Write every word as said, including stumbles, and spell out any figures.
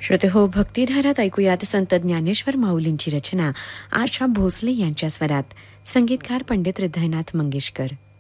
श्रोते हो, भक्तिधारात ऐकूयात संत ज्ञानेश्वर माऊलींची रचना आशा भोसले यांच्या स्वरात, संगीतकार पंडित हृदयनाथ मंगेशकर.